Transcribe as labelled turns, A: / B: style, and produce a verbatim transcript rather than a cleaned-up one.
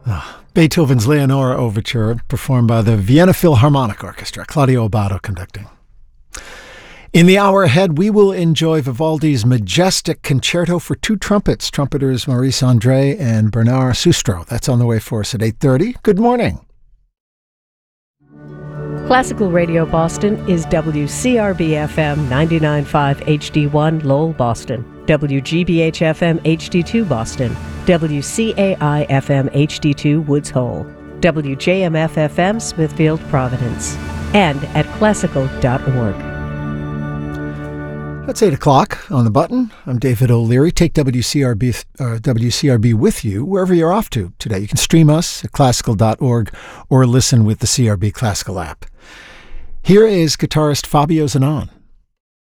A: Beethoven's Leonora Overture, performed by the Vienna Philharmonic Orchestra, Claudio Abbado conducting. In the hour ahead, we will enjoy Vivaldi's majestic concerto for two trumpets, trumpeters Maurice Andre and Bernard Sustro. That's on the way for us at eight thirty. Good morning.
B: Classical Radio Boston is W C R B F M ninety-nine point five H D one Lowell, Boston, W G B H F M H D two Boston, W C A I F M H D two Woods Hole, W J M F F M Smithfield, Providence, and at classical dot org.
A: It's eight o'clock on the button. I'm David O'Leary. Take W C R B, uh, W C R B with you wherever you're off to today. You can stream us at classical dot org or listen with the C R B Classical app. Here is guitarist Fabio Zanon.